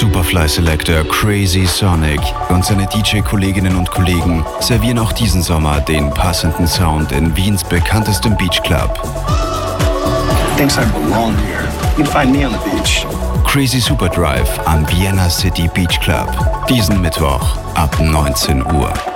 Superfly Selector Crazy Sonic und seine DJ-Kolleginnen und Kollegen servieren auch diesen Sommer den passenden Sound in Wiens bekanntestem Beachclub. Thinks I belong here. You'd find me on the beach. Crazy Super Drive am Vienna City Beach Club. Diesen Mittwoch ab 19 Uhr.